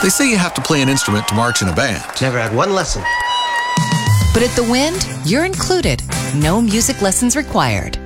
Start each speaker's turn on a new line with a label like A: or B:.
A: They say you have to play an instrument to march in a band.
B: Never had one lesson.
C: But at The Wind, you're included. No music lessons required.